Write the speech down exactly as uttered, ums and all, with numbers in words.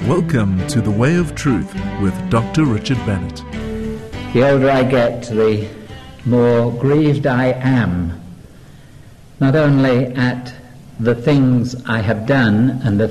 Welcome to The Way of Truth with Doctor Richard Bennett. The older I get, the more grieved I am, not only at the things I have done and the